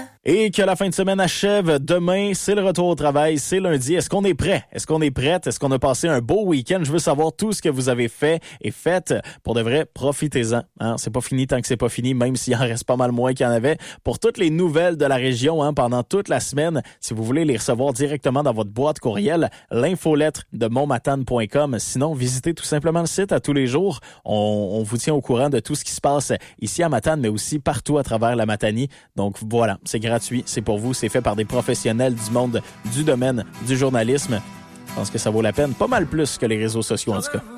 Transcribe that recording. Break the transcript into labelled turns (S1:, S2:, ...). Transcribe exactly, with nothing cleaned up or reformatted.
S1: Et que la fin de semaine achève. Demain, c'est le retour au travail. C'est lundi. Est-ce qu'on est prêt? Est-ce qu'on est prête? Est-ce qu'on a passé un beau week-end? Je veux savoir tout ce que vous avez fait et fait. Pour de vrai, profitez-en. Hein? C'est pas fini tant que c'est pas fini, même s'il en reste pas mal moins qu'il y en avait. Pour toutes les nouvelles de la région, hein, pendant toute la semaine, si vous voulez les recevoir directement dans votre boîte courriel, l'infolettre de montmatane point com. Sinon, visitez tout simplement le site à tous les jours. On, on vous tient au courant de tout ce qui se passe ici à Matane, mais aussi partout à travers la Matanie. Donc voilà, c'est gratuit, c'est pour vous, c'est fait par des professionnels du monde du domaine du journalisme. Je pense que ça vaut la peine, pas mal plus que les réseaux sociaux en tout cas.